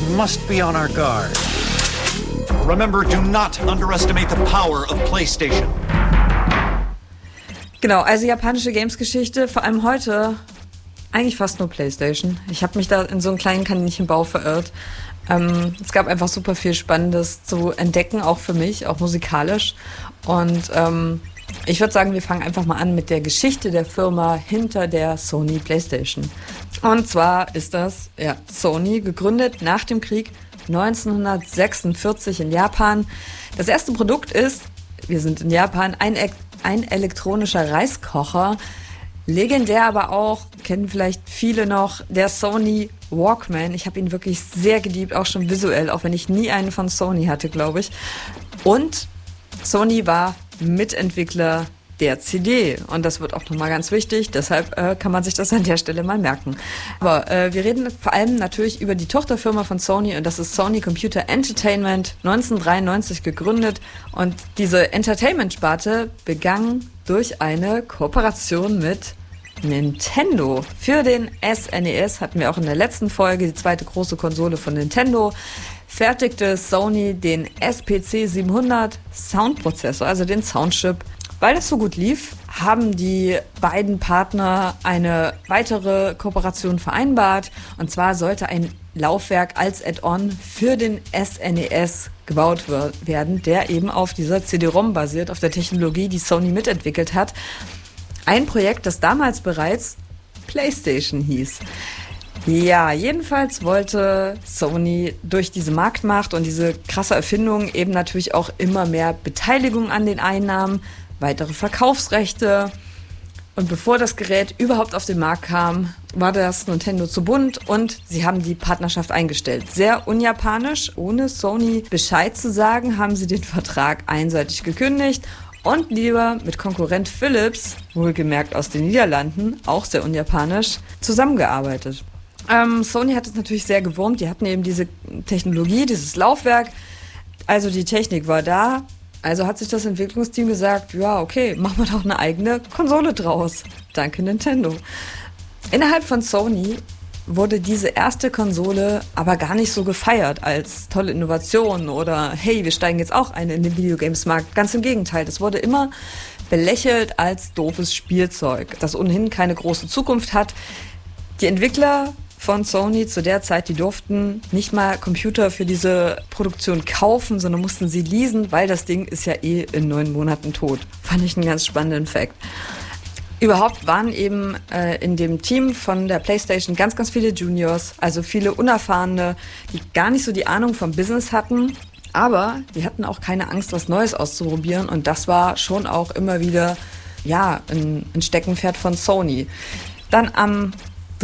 must be on our guard. Remember, do not underestimate the power of PlayStation. Genau, also japanische Games-Geschichte, vor allem heute, eigentlich fast nur PlayStation. Ich habe mich da in so einen kleinen Kaninchenbau verirrt. Es gab einfach super viel Spannendes zu entdecken, auch für mich, auch musikalisch. Und ich würde sagen, wir fangen einfach mal an mit der Geschichte der Firma hinter der Sony PlayStation. Und zwar ist das Sony, gegründet nach dem Krieg 1946 in Japan. Das erste Produkt ist, wir sind in Japan, ein elektronischer Reiskocher. Legendär aber auch, kennen vielleicht viele noch, der Sony Walkman. Ich habe ihn wirklich sehr geliebt, auch schon visuell, auch wenn ich nie einen von Sony hatte, glaube ich. Und Sony war Mitentwickler der CD. Und das wird auch nochmal ganz wichtig, deshalb kann man sich das an der Stelle mal merken. Aber wir reden vor allem natürlich über die Tochterfirma von Sony und das ist Sony Computer Entertainment, 1993 gegründet. Und diese Entertainment-Sparte begann durch eine Kooperation mit Nintendo. Für den SNES hatten wir auch in der letzten Folge die zweite große Konsole von Nintendo. Fertigte Sony den SPC 700 Soundprozessor, also den Soundchip. Weil das so gut lief, haben die beiden Partner eine weitere Kooperation vereinbart. Und zwar sollte ein Laufwerk als Add-on für den SNES gebaut werden, der eben auf dieser CD-ROM basiert, auf der Technologie, die Sony mitentwickelt hat. Ein Projekt, das damals bereits PlayStation hieß. Ja, jedenfalls wollte Sony durch diese Marktmacht und diese krasse Erfindung eben natürlich auch immer mehr Beteiligung an den Einnahmen, weitere Verkaufsrechte. Und bevor das Gerät überhaupt auf den Markt kam, war das Nintendo zu bunt und sie haben die Partnerschaft eingestellt. Sehr unjapanisch, ohne Sony Bescheid zu sagen, haben sie den Vertrag einseitig gekündigt und lieber mit Konkurrent Philips, wohlgemerkt aus den Niederlanden, auch sehr unjapanisch, zusammengearbeitet. Sony hat es natürlich sehr gewurmt. Die hatten eben diese Technologie, dieses Laufwerk. Also die Technik war da. Also hat sich das Entwicklungsteam gesagt, ja, okay, machen wir doch eine eigene Konsole draus. Danke Nintendo. Innerhalb von Sony wurde diese erste Konsole aber gar nicht so gefeiert als tolle Innovation oder hey, wir steigen jetzt auch ein in den Videogames-Markt. Ganz im Gegenteil, das wurde immer belächelt als doofes Spielzeug, das ohnehin keine große Zukunft hat. Die Entwickler von Sony zu der Zeit, die durften nicht mal Computer für diese Produktion kaufen, sondern mussten sie leasen, weil das Ding ist ja in 9 Monaten tot. Fand ich einen ganz spannenden Fact. Überhaupt waren eben in dem Team von der PlayStation ganz, ganz viele Juniors, also viele Unerfahrene, die gar nicht so die Ahnung vom Business hatten, aber die hatten auch keine Angst, was Neues auszuprobieren und das war schon auch immer wieder, ein Steckenpferd von Sony. Dann am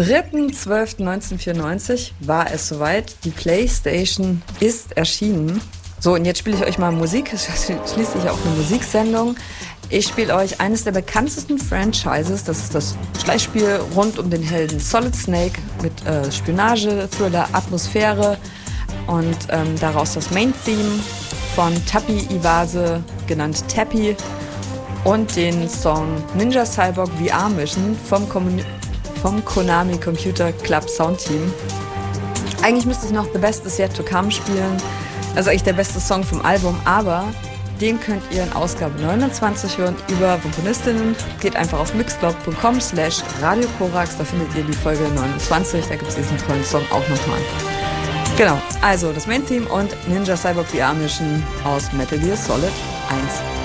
3.12.1994 war es soweit. Die PlayStation ist erschienen. So, und jetzt spiele ich euch mal Musik. Es ist schließlich auch eine Musiksendung. Ich spiele euch eines der bekanntesten Franchises. Das ist das Schleichspiel rund um den Helden Solid Snake mit Spionage, Thriller, Atmosphäre und daraus das Main-Theme von Tappy Iwase, genannt Tappy, und den Song Ninja Cyborg VR Mission vom Konami Computer Club Soundteam. Eigentlich müsste ich noch The Best Is Yet To Come spielen. Das ist eigentlich der beste Song vom Album, aber den könnt ihr in Ausgabe 29 hören über Komponistinnen. Geht einfach auf mixcloud.com/radiokorax, da findet ihr die Folge 29, da gibt es diesen tollen Song auch nochmal. Genau, also das Main-Theme und Ninja Cyborg VR Mission aus Metal Gear Solid 1.